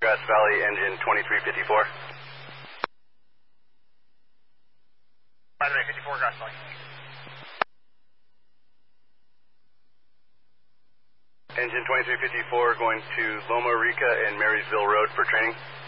Grass Valley, engine 2354. By the way, 54 Grass Valley. Engine 2354 going to Loma Rica and Marysville Road for training.